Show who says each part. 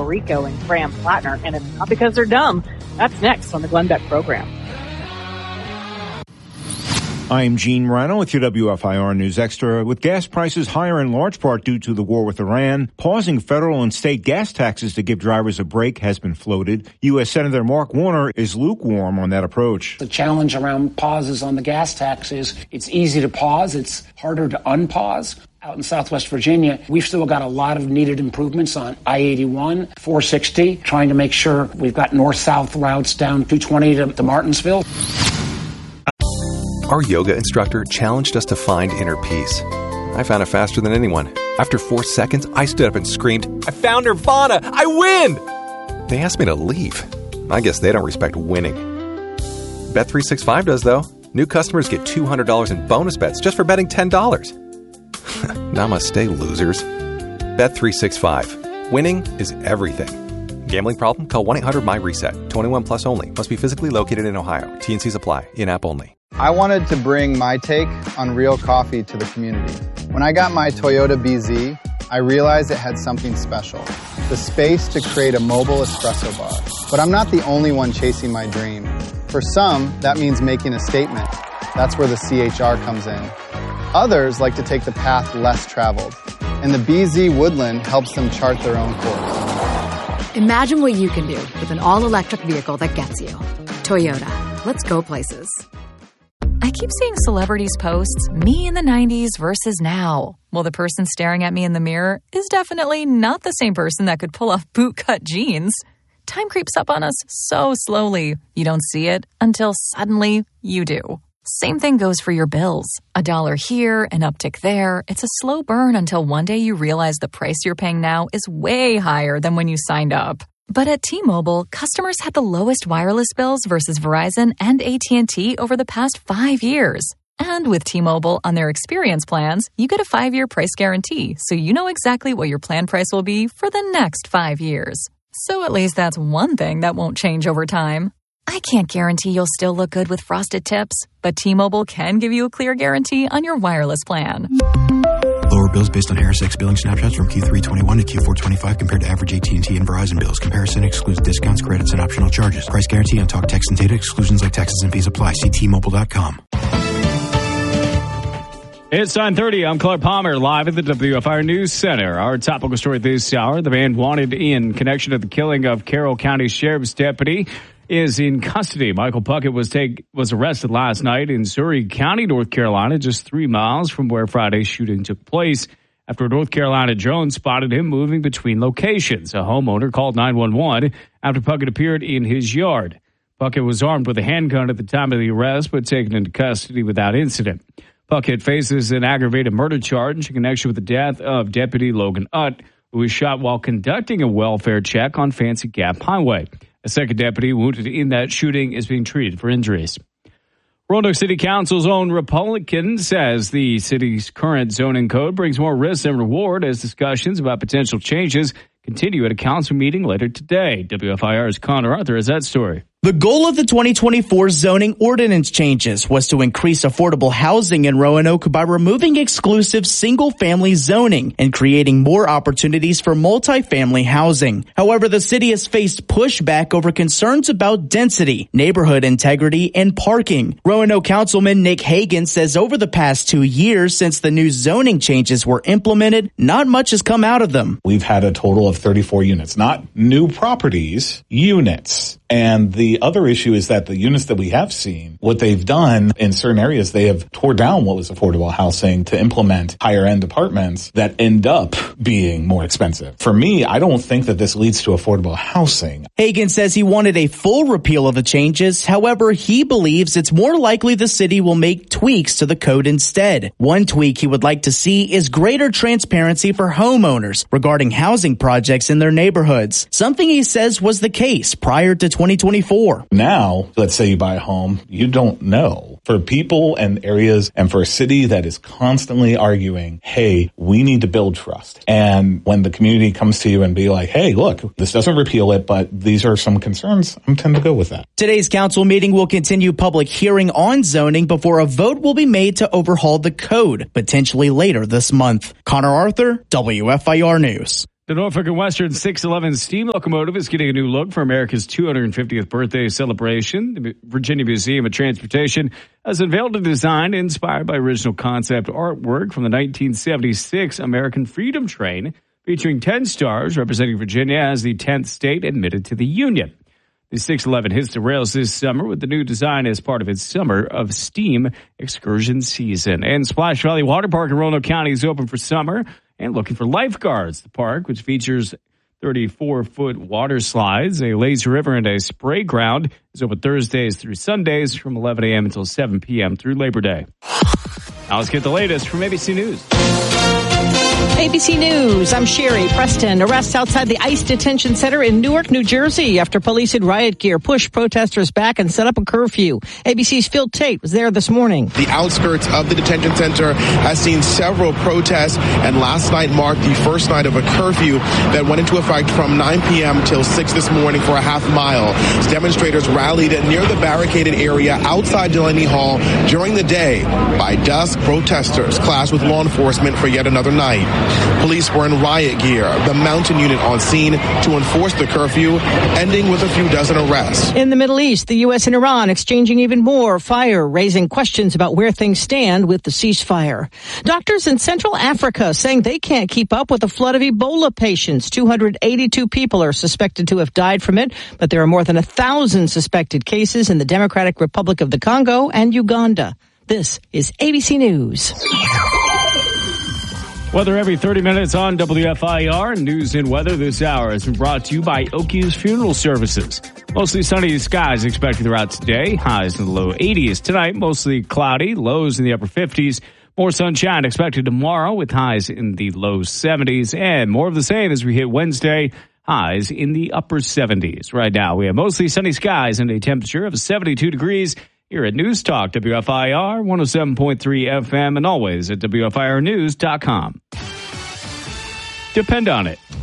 Speaker 1: Valerico and Graham Plattner, and it's not because they're dumb. That's next on the Glenn Beck program.
Speaker 2: I'm Gene Rano with your WFIR News Extra. With gas prices higher in large part due to the war with Iran, pausing federal and state gas taxes to give drivers a break has been floated. U.S. Senator Mark Warner is lukewarm on that approach.
Speaker 3: The challenge around pauses on the gas tax is it's easy to pause. It's harder to unpause. Out in Southwest Virginia, we've still got a lot of needed improvements on I-81, 460, trying to make sure we've got north-south routes down 220 to Martinsville.
Speaker 4: Our yoga instructor challenged us to find inner peace. I found it faster than anyone. After 4 seconds, I stood up and screamed, "I found Nirvana! I win!" They asked me to leave. I guess they don't respect winning. Bet365 does, though. New customers get $200 in bonus bets just for betting $10. Namaste, losers. Bet365. Winning is everything. Gambling problem? Call 1-800-MY-RESET. 21 plus only. Must be physically located in Ohio. T&Cs apply. In-app only.
Speaker 5: I wanted to bring my take on real coffee to the community. When I got my Toyota BZ, I realized it had something special. The space to create a mobile espresso bar. But I'm not the only one chasing my dream. For some, that means making a statement. That's where the CHR comes in. Others like to take the path less traveled. And the BZ Woodland helps them chart their own course.
Speaker 6: Imagine what you can do with an all-electric vehicle that gets you. Toyota. Let's go places.
Speaker 7: I keep seeing celebrities posts, me in the 90s versus now. Well, the person staring at me in the mirror is definitely not the same person that could pull off bootcut jeans. Time creeps up on us so slowly. You don't see it until suddenly you do. Same thing goes for your bills. $1 here, an uptick there. It's a slow burn until one day you realize the price you're paying now is way higher than when you signed up. But at T-Mobile, customers had the lowest wireless bills versus Verizon and AT&T over the past 5 years. And with T-Mobile on their experience plans, you get a 5-year price guarantee, so you know exactly what your plan price will be for the next 5 years. So at least that's one thing that won't change over time. I can't guarantee you'll still look good with frosted tips, but T-Mobile can give you a clear guarantee on your wireless plan.
Speaker 8: Lower bills based on Harris X billing snapshots from Q321 to Q425 compared to average AT&T and Verizon bills. Comparison excludes discounts, credits, and optional charges. Price guarantee on talk, text, and data. Exclusions like taxes and fees apply. See T-Mobile.com.
Speaker 9: It's 9:30. I'm Clark Palmer, live at the WFIR News Center. Our topical story this hour: the man wanted in connection to the killing of Carroll County Sheriff's deputy is in custody. Michael Puckett was arrested last night in Surry County, North Carolina, just 3 miles from where Friday's shooting took place, after a North Carolina drone spotted him moving between locations. A homeowner called 911 after Puckett appeared in his yard. Puckett was armed with a handgun at the time of the arrest, but taken into custody without incident. Puckett faces an aggravated murder charge in connection with the death of Deputy Logan Utt, who was shot while conducting a welfare check on Fancy Gap Highway. A second deputy wounded in that shooting is being treated for injuries. Roanoke City Council's own Republican says the city's current zoning code brings more risk than reward as discussions about potential changes continue at a council meeting later today. WFIR's Connor Arthur has that story.
Speaker 10: The goal of the 2024 zoning ordinance changes was to increase affordable housing in Roanoke by removing exclusive single-family zoning and creating more opportunities for multifamily housing. However, the city has faced pushback over concerns about density, neighborhood integrity, and parking. Roanoke Councilman Nick Hagan says over the past 2 years since the new zoning changes were implemented, not much has come out of them.
Speaker 11: We've had a total of 34 units, not new properties, units. And the other issue is that the units that we have seen, what they've done in certain areas, they have tore down what was affordable housing to implement higher end apartments that end up being more expensive. For me, I don't think that this leads to affordable housing.
Speaker 10: Hagan says he wanted a full repeal of the changes. However, he believes it's more likely the city will make tweaks to the code instead. One tweak he would like to see is greater transparency for homeowners regarding housing projects in their neighborhoods, something he says was the case prior to 2024.
Speaker 11: Now, let's say you buy a home, you don't know. For people and areas and for a city that is constantly arguing, hey, we need to build trust. And when the community comes to you and be like, hey, look, this doesn't repeal it, but these are some concerns, I tend to go with that.
Speaker 10: Today's council meeting will continue public hearing on zoning before a vote will be made to overhaul the code, potentially later this month. Connor Arthur, WFIR News.
Speaker 9: The Norfolk and Western 611 steam locomotive is getting a new look for America's 250th birthday celebration. The Virginia Museum of Transportation has unveiled a design inspired by original concept artwork from the 1976 American Freedom Train, featuring 10 stars representing Virginia as the 10th state admitted to the Union. The 611 hits the rails this summer with the new design as part of its Summer of Steam excursion season. And Splash Valley Water Park in Roanoke County is open for summer and looking for lifeguards. The park, which features 34-foot water slides, a lazy river, and a spray ground, is open Thursdays through Sundays from 11 a.m. until 7 p.m. through Labor Day. Now let's get the latest from ABC News.
Speaker 12: ABC News, I'm Sherry Preston. Arrests outside the ICE detention center in Newark, New Jersey after police in riot gear pushed protesters back and set up a curfew. ABC's Phil Tate was there this morning.
Speaker 13: The outskirts of the detention center has seen several protests, and last night marked the first night of a curfew that went into effect from 9 p.m. till 6 this morning for a half mile. Demonstrators rallied near the barricaded area outside Delaney Hall during the day. By dusk, protesters clashed with law enforcement for yet another night. Police were in riot gear, the mountain unit on scene to enforce the curfew, ending with a few dozen arrests.
Speaker 12: In the Middle East, the U.S. and Iran exchanging even more fire, raising questions about where things stand with the ceasefire. Doctors in Central Africa saying they can't keep up with a flood of Ebola patients. 282 people are suspected to have died from it, but there are more than 1,000 suspected cases in the Democratic Republic of the Congo and Uganda. This is ABC News.
Speaker 9: Weather every 30 minutes on WFIR. News and weather this hour has been brought to you by Okies Funeral Services. Mostly sunny skies expected throughout today. Highs in the low 80s tonight. Mostly cloudy. Lows in the upper 50s. More sunshine expected tomorrow with highs in the low 70s. And more of the same as we hit Wednesday. Highs in the upper 70s. Right now we have mostly sunny skies and a temperature of 72 degrees. Here at News Talk, WFIR 107.3 FM, and always at WFIRnews.com. Depend on it.